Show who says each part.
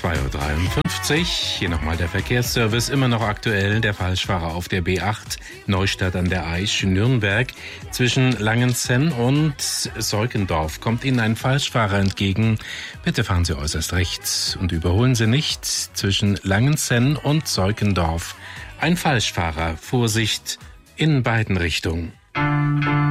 Speaker 1: 2:53 Uhr. Hier nochmal der Verkehrsservice. Immer noch aktuell der Falschfahrer auf der B8 Neustadt an der Aisch, Nürnberg. Zwischen Langenzenn und Seukendorf kommt Ihnen ein Falschfahrer entgegen. Bitte fahren Sie äußerst rechts und überholen Sie nicht. Zwischen Langenzenn und Seukendorf ein Falschfahrer. Vorsicht in beiden Richtungen.